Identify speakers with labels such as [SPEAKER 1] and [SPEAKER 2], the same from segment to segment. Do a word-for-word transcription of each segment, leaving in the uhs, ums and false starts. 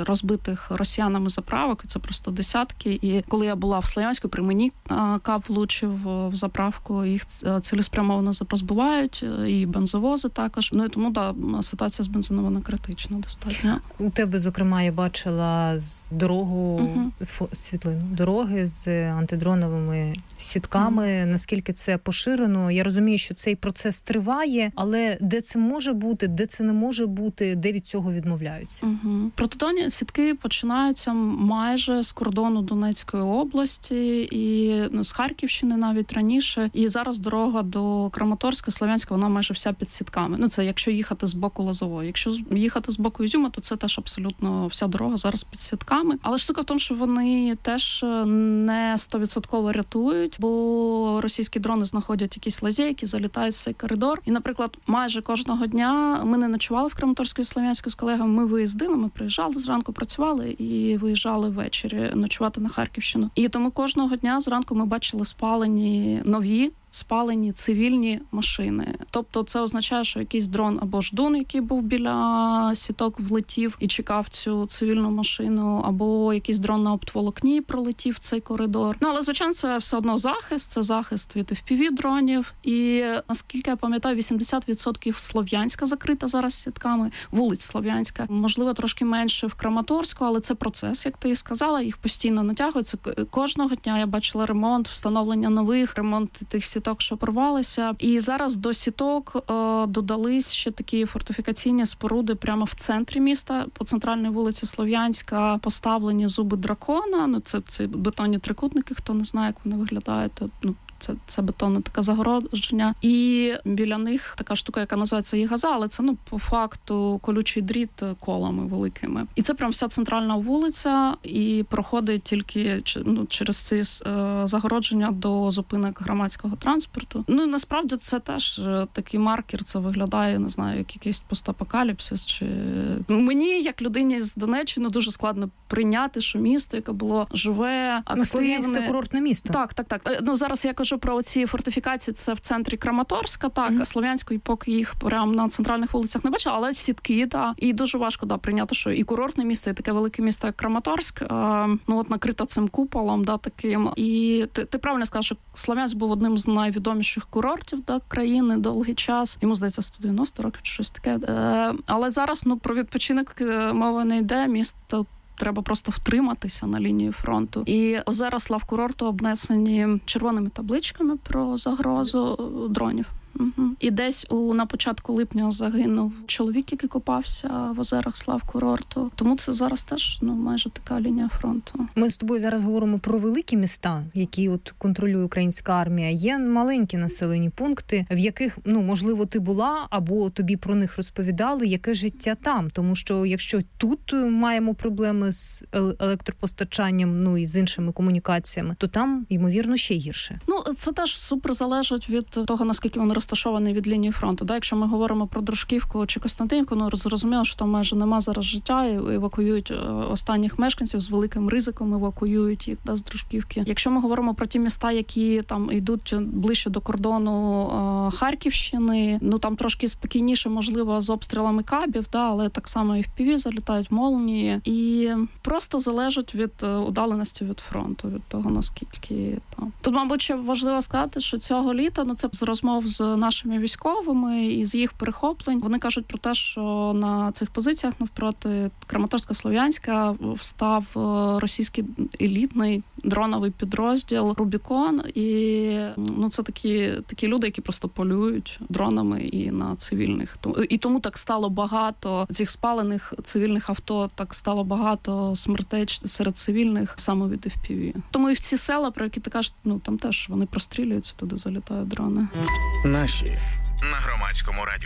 [SPEAKER 1] розбитих росіянами заправок, це просто десятки. І коли я була в Слов'янську, при мені кап влучив в заправку, їх цілеспрямовано розбивають, і бензовози також. Ну і тому, да, ситуація з бензином, вона критична достатньо.
[SPEAKER 2] У тебе, зокрема, я бачила з дорогу, угу. фо, світлину, дороги з антидроновими сітками, угу. наскільки це поширено. Я розумію, що цей процес триває, але де це може бути, де це не може бути, де від цього відмовляються?
[SPEAKER 1] Угу. Протидронні сітки починаються майже з кордону Донецької області і ну, з Харківщини навіть раніше. І зараз дорога до Краматорська, Слов'янська, вона майже вся під сітками. Ну, це якщо їхати з боку Лозової. Якщо їхати з боку Ізюма, то це теж абсолютно вся дорога зараз під сітками. Але штука в тому, що вони теж не сто відсотків рятують, бо російські дрони знаходять якісь лазейки, залітають в цей коридор. І, наприклад, майже кожного дня ми не ночували в Краматорську і Слов'янську з колегами, ми виїздили, ми приїжджали зранку, працювали і виїжджали ввечері ночувати на Харківщину. І тому кожного дня зранку ми бачили спалені нові спалені цивільні машини. Тобто це означає, що якийсь дрон або ждун, який був біля сіток, влетів і чекав цю цивільну машину, або якийсь дрон на оптоволокні пролетів в цей коридор. Ну, але, звичайно, це все одно захист, це захист від еф пі ві-дронів. І, наскільки я пам'ятаю, вісімдесят відсотків Слов'янська закрита зараз сітками, вулиць Слов'янська. Можливо, трошки менше в Краматорську, але це процес, як ти і сказала, їх постійно натягується. Кожного дня я бачила ремонт, встановлення нових, ремонт тих сіток, що порвалися. І зараз до сіток е, додались ще такі фортифікаційні споруди прямо в центрі міста, по центральній вулиці Слов'янська поставлені зуби дракона. Ну, це, це бетонні трикутники, хто не знає, як вони виглядають. То, ну, Це, це бетонне таке загородження. І біля них така штука, яка називається єгаза, але це, ну, по факту колючий дріт колами великими. І це прям вся центральна вулиця, і проходить тільки ну, через ці е, загородження до зупинок громадського транспорту. Ну, і насправді це теж такий маркер, це виглядає, не знаю, як якийсь постапокаліпсис. Чи... Мені, як людині з Донеччини, дуже складно прийняти, що місто, яке було живе, активне.
[SPEAKER 2] Ну, це курортне місто.
[SPEAKER 1] Так, так, так. Ну, зараз я кажу про ці фортифікації, це в центрі Краматорська, так, mm-hmm. Слов'янської, поки їх прямо на центральних вулицях не бачила, але сітки, так. І дуже важко, да, прийняти, що і курортне місто, і таке велике місто, як Краматорськ, а, ну, от накрита цим куполом, да, таким. І ти, ти правильно сказав, що Слов'янськ був одним з найвідоміших курортів, да, країни довгий час. Йому, здається, сто дев'яносто років чи щось таке. Е, але зараз, ну, про відпочинок мова не йде, місто треба просто втриматися на лінії фронту. І озера Славкурорту обнесені червоними табличками про загрозу дронів. Угу. І десь у на початку липня загинув чоловік, який купався в озерах Славкурорту. Тому це зараз теж, ну, майже така лінія фронту.
[SPEAKER 2] Ми з тобою зараз говоримо про великі міста, які от контролює українська армія. Є маленькі населені пункти, в яких, ну, можливо, ти була, або тобі про них розповідали, яке життя там. Тому що якщо тут маємо проблеми з електропостачанням, ну, і з іншими комунікаціями, то там, ймовірно, ще гірше.
[SPEAKER 1] Ну, це теж супер залежить від того, наскільки вони розташований від лінії фронту. Да? Якщо ми говоримо про Дружківку чи Костянтинівку, ну, зрозуміло, що там майже нема зараз життя, і евакуюють останніх мешканців з великим ризиком, евакуюють їх, да, з Дружківки. Якщо ми говоримо про ті міста, які там йдуть ближче до кордону е, Харківщини, ну, там трошки спокійніше, можливо, з обстрілами кабів, да, але так само і в пі ві залітають молнії. І просто залежить від удаленості від фронту, від того, наскільки там. Тут, мабуть, ще важливо сказати, що цього літа, ну, це з розмов з нашими військовими і з їх перехоплень. Вони кажуть про те, що на цих позиціях навпроти Краматорська-Слов'янська встав російський елітний дроновий підрозділ «Рубікон». І, ну, це такі, такі люди, які просто полюють дронами і на цивільних. І тому так стало багато цих спалених цивільних авто, так стало багато смертей серед цивільних саме від еф пі ві. Тому і в ці села, про які ти кажеш, ну, там теж вони прострілюються, туди залітають дрони.
[SPEAKER 3] Наші на Громадському радіо.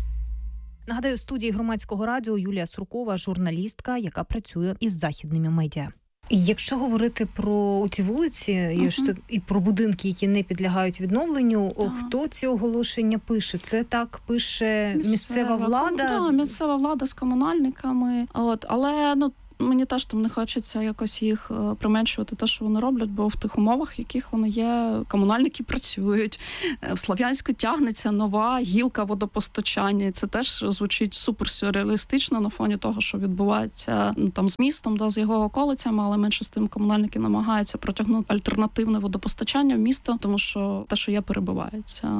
[SPEAKER 2] Нагадаю, в студії Громадського радіо Юлія Суркова, журналістка, яка працює із західними медіа. Якщо говорити про ці вулиці uh-huh. і про будинки, які не підлягають відновленню, uh-huh. хто ці оголошення пише? Це так пише місцева, місцева влада?
[SPEAKER 1] Так, да, місцева влада з комунальниками. От, але, ну, мені теж там не хочеться якось їх применшувати, те, що вони роблять, бо в тих умовах, в яких вони є, комунальники працюють, в Слов'янську тягнеться нова гілка водопостачання. Це теж звучить супер сюрреалістично на фоні того, що відбувається ну, там з містом, да, з його околицями, але менше з тим комунальники намагаються протягнути альтернативне водопостачання в місто, тому що те, що є, перебувається.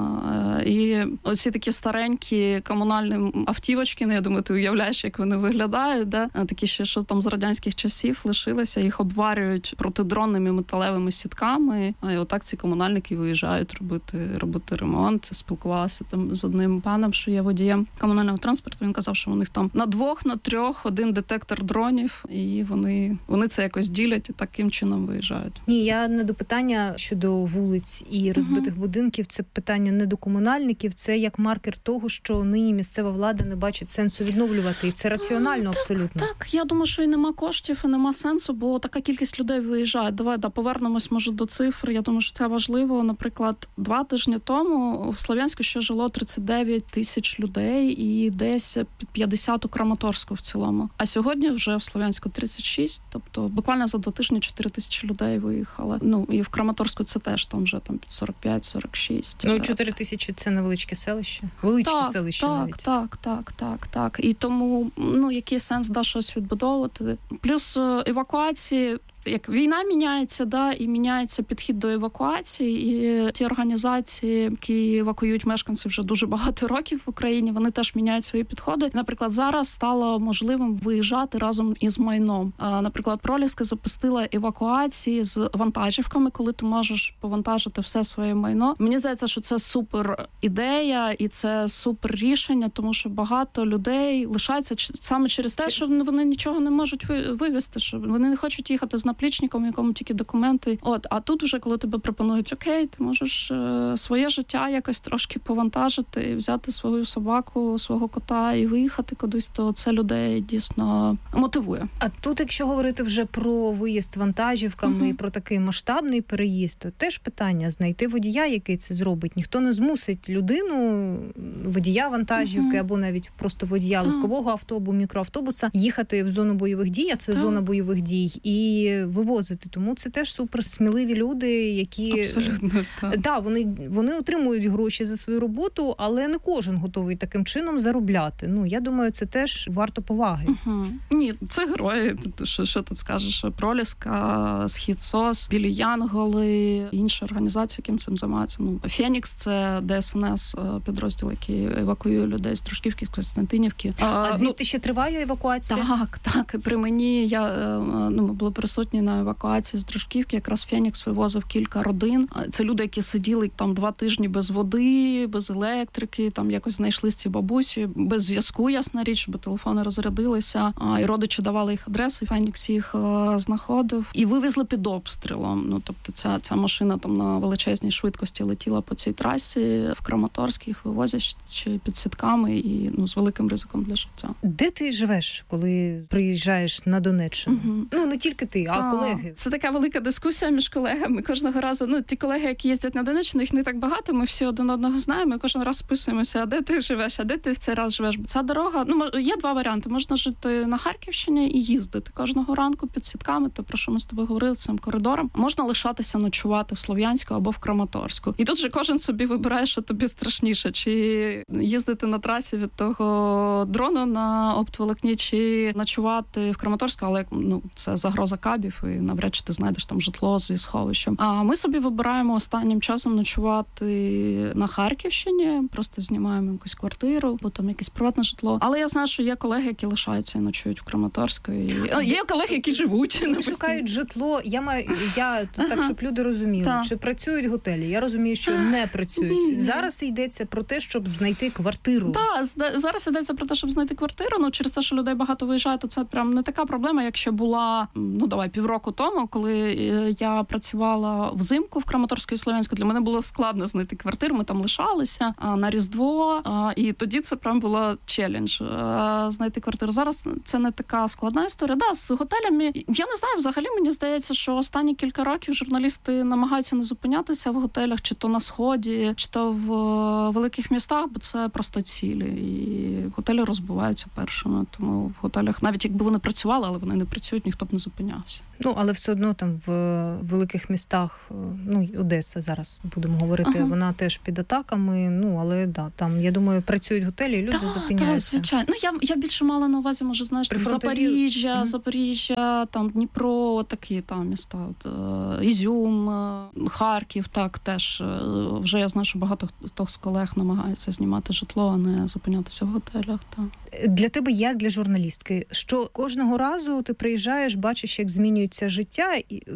[SPEAKER 1] І оці такі старенькі комунальні автівочки, ну, я думаю, ти уявляєш, як вони виглядають, да? Такі ще, що там з радянських часів лишилися, їх обварюють протидронними металевими сітками, і отак ці комунальники виїжджають робити, робити ремонт. Спілкувалася там з одним паном, що є водієм комунального транспорту, він казав, що у них там на двох, на трьох один детектор дронів, і вони, вони це якось ділять і таким чином виїжджають.
[SPEAKER 2] Ні, я не до питання щодо вулиць і розбитих угу. будинків, це питання не до комунальників, це як маркер того, що нині місцева влада не бачить сенсу відновлювати, і це раціонально
[SPEAKER 1] так,
[SPEAKER 2] абсолютно.
[SPEAKER 1] Так, я думаю, що і нема коштів, і нема сенсу, бо така кількість людей виїжджає. Давай, да, повернемось, може, до цифр. Я думаю, що це важливо. Наприклад, два тижні тому в Слов'янську ще жило тридцять дев'ять тисяч людей і десь п'ятдесят у Краматорську в цілому. А сьогодні вже в Слов'янську тридцять шість, тобто буквально за два тижні чотири тисячі людей виїхали. Ну, і в Краматорську це теж там вже там сорок п'ять сорок шість.
[SPEAKER 2] Ну, чотири тисячі – це невеличке селище. Величке
[SPEAKER 1] так,
[SPEAKER 2] селище
[SPEAKER 1] так,
[SPEAKER 2] навіть.
[SPEAKER 1] Так, так, так, так. І тому, ну, який сенс да щось відбудовувати. Плюс евакуації, як війна міняється, да, і міняється підхід до евакуації, і ті організації, які евакуюють мешканців вже дуже багато років в Україні, вони теж міняють свої підходи. Наприклад, зараз стало можливим виїжджати разом із майном. Наприклад, Проліска запустила евакуації з вантажівками, коли ти можеш повантажити все своє майно. Мені здається, що це супер ідея і це супер рішення, тому що багато людей лишаються саме через те, що вони нічого не можуть вивезти, що вони не хочуть їхати з наплічником, якому тільки документи. От, а тут вже, коли тебе пропонують, окей, ти можеш е, своє життя якось трошки повантажити, взяти свою собаку, свого кота і виїхати кудись, то це людей дійсно мотивує.
[SPEAKER 2] А тут, якщо говорити вже про виїзд вантажівками uh-huh. і про такий масштабний переїзд, то теж питання знайти водія, який це зробить. Ніхто не змусить людину, водія вантажівки uh-huh. або навіть просто водія uh-huh. легкового авто або мікроавтобуса їхати в зону бойових дій, а це uh-huh. зона бойових дій, і вивозити. Тому це теж суперсміливі люди, які...
[SPEAKER 1] Абсолютно, так.
[SPEAKER 2] Да, вони, вони отримують гроші за свою роботу, але не кожен готовий таким чином заробляти. Ну, я думаю, це теж варто поваги.
[SPEAKER 1] Угу. Ні, це герої. Що, що тут скажеш? Проліска, Схід СОС, Білі Янголи, інші організації, яким цим займаються. Ну, Фенікс – це Де Ес Ен Ес підрозділ, який евакуює людей з Дружківки, з Костянтинівки.
[SPEAKER 2] А, а звідти ну, ще триває евакуація?
[SPEAKER 1] Так, так. При мені я, ну, ми були присутні на евакуації з Дружківки. Якраз Фенікс вивозив кілька родин. Це люди, які сиділи там два тижні без води, без електрики, там якось знайшли ці бабусі, без зв'язку, ясна річ, бо телефони розрядилися, і родичі давали їх адреси, Фенікс їх знаходив. І вивезли під обстрілом. Ну, тобто ця, ця машина там на величезній швидкості летіла по цій трасі в Краматорськ, їх вивозять під сітками і ну, з великим ризиком для життя.
[SPEAKER 2] Де ти живеш, коли приїжджаєш на Донеччину? Угу. Ну, не тільки ти, а
[SPEAKER 1] Та,
[SPEAKER 2] колеги.
[SPEAKER 1] Це така велика дискусія між колегами. Кожного разу, ну, ті колеги, які їздять на Донеччину, їх не так багато, ми всі один одного знаємо, і кожен раз списуємося, а де ти живеш, а де ти в цей раз живеш. Бо ця дорога, ну, є два варіанти. Можна жити на Харківщині і їздити кожного ранку під сітками, то, про що ми з тобою говорили, цим коридором. Можна лишатися ночувати в Слов'янську або в Краматорську. І тут же кожен собі вибирає, що тобі страшніше. Чи їздити на трасі від того дрону на оптоволокні, чи ночувати в Краматорську, але, ну, це загроза кабів, і навряд чи ти знайдеш там житло зі сховищем. А ми собі вибираємо останнім часом ночувати на Харківщині, просто знімаємо якусь квартиру, бо там якесь приватне житло. Але я знаю, що є колеги, які лишаються і ночують в Краматорську. І... Є колеги, які живуть.
[SPEAKER 2] Вони шукають житло. Я маю, я ага. так, щоб люди розуміли, так. чи працюють готелі. Я розумію, що не працюють. Ні. Зараз йдеться про те, щоб знайти квартиру.
[SPEAKER 1] Так, зараз йдеться про те, щоб знайти квартиру. Ну, через те, що людей багато виїжджає, то це прям не така проблема, якщо була, ну, давай, півроку тому, коли я працювала взимку в Краматорську і Слов'янську, для мене було складно знайти квартиру, ми там лишалися на Різдво, і тоді це прям було челендж знайти квартиру. Зараз це не така складна історія. Да, з готелями, я не знаю, взагалі мені здається, що останні кілька років журналісти намагаються не зупинятися в готелях, чи то на Сході, чи то в великих містах, бо це просто цілі. І готелі розбиваються першими, тому в готелях, навіть якби вони працювали, але вони не працюють, ніхто б не зупинявся.
[SPEAKER 2] Ну, але все одно там в великих містах, ну, Одеса зараз, будемо говорити, ага. вона теж під атаками, ну, але, да, там, я думаю, працюють готелі, і люди да, зупиняються. Так,
[SPEAKER 1] звичайно. Ну, я, я більше мала на увазі, може, знаєш, там, Запоріжжя, mm-hmm. Запоріжжя, там, Дніпро, такі там міста, от, Ізюм, Харків, так, теж, вже я знаю, що багато хто з колег намагається знімати житло, а не зупинятися в готелях, так.
[SPEAKER 2] Для тебе, як для журналістки, що кожного разу ти приїжджаєш, бачиш, як змінюється життя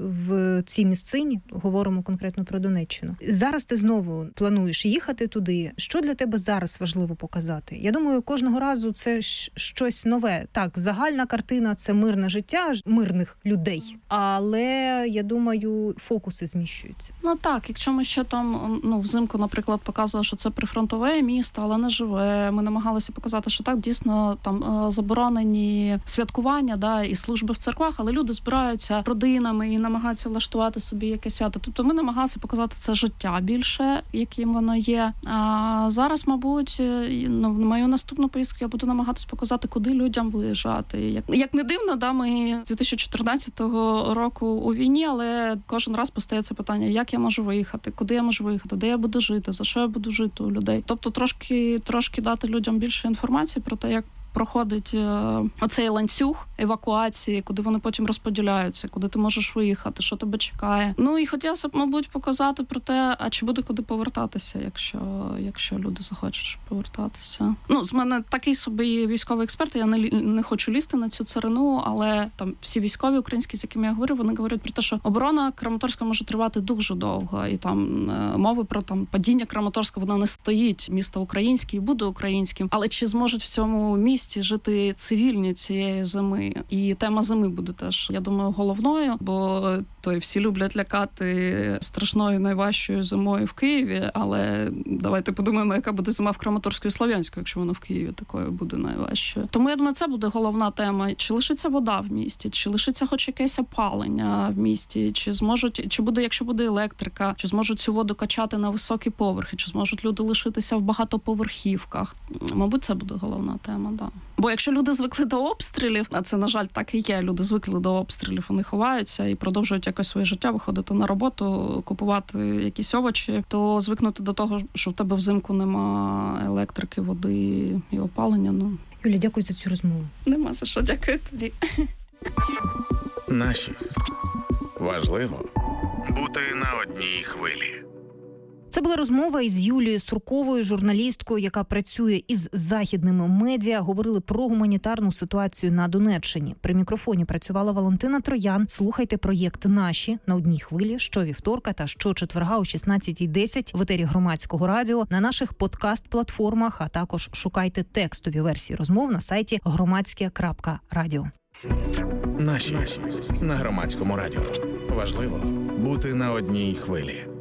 [SPEAKER 2] в цій місцині, говоримо конкретно про Донеччину. Зараз ти знову плануєш їхати туди. Що для тебе зараз важливо показати? Я думаю, кожного разу це щось нове. Так, загальна картина – це мирне життя мирних людей, але, я думаю, фокуси зміщуються.
[SPEAKER 1] Ну так, якщо ми ще там, ну, взимку, наприклад, показували, що це прифронтове місто, але не живе. Ми намагалися показати, що так, дійсно, там заборонені святкування, да, і служби в церквах, але люди збираються родинами і намагаються влаштувати собі якесь свято. Тобто ми намагалися показати це життя більше, яким воно є. А зараз, мабуть, ну, в мою наступну поїздку я буду намагатися показати, куди людям виїжджати. Як, як не дивно, да, ми дві тисячі чотирнадцятого року у війні, але кожен раз постає це питання, як я можу виїхати, куди я можу виїхати, де я буду жити, за що я буду жити у людей. Тобто трошки, трошки дати людям більше інформації про те, як проходить оцей ланцюг евакуації, куди вони потім розподіляються, куди ти можеш виїхати, що тебе чекає. Ну і хотілося б, мабуть, показати про те, а чи буде куди повертатися, якщо, якщо люди захочуть повертатися. Ну, з мене такий собі військовий експерт, я не, не хочу лізти на цю царину, але там всі військові українські, з якими я говорю, вони говорять про те, що оборона Краматорська може тривати дуже довго, і там мови про там падіння Краматорська, вона не стоїть. Місто українське і буде українським, але чи зможуть в цьому місті жити цивільні цієї зими. І тема зими буде теж, я думаю, головною, бо то всі люблять лякати страшною найважчою зимою в Києві, але давайте подумаємо, яка буде зима в Краматорську і Слов'янську, якщо вона в Києві такою буде найважчою. Тому, я думаю, це буде головна тема. Чи лишиться вода в місті, чи лишиться хоч якесь опалення в місті, чи зможуть, чи буде, якщо буде електрика, чи зможуть цю воду качати на високі поверхи, чи зможуть люди лишитися в багатоповерхівках. Мабуть, це буде головна тема, да. Бо якщо люди звикли до обстрілів, а це, на жаль, так і є, люди звикли до обстрілів, вони ховаються і продовжують якось своє життя, виходити на роботу, купувати якісь овочі, то звикнути до того, що в тебе взимку нема електрики, води і опалення, ну...
[SPEAKER 2] Юля, дякую за цю розмову.
[SPEAKER 1] Нема за що, дякую тобі.
[SPEAKER 3] Наші. Важливо бути на одній хвилі.
[SPEAKER 2] Це була розмова із Юлією Сурковою, журналісткою, яка працює із західними медіа. Говорили про гуманітарну ситуацію на Донеччині. При мікрофоні працювала Валентина Троян. Слухайте проєкт «Наші» на одній хвилі щовівторка та щочетверга о шістнадцятій десять в етері Громадського радіо, на наших подкаст-платформах, а також шукайте текстові версії розмов на сайті громадське крапка радіо.
[SPEAKER 3] Наші на Громадському радіо. Важливо бути на одній хвилі.